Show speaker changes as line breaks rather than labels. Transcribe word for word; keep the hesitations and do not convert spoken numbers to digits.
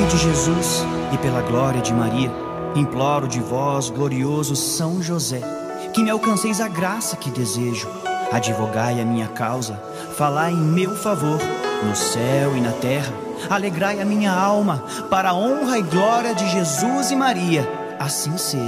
de Jesus e pela glória de Maria, imploro de vós, glorioso São José, que me alcanceis a graça que desejo. Advogai a minha causa, falai em meu favor, no céu e na terra. Alegrai a minha alma, para a honra e glória de Jesus e Maria. Assim seja.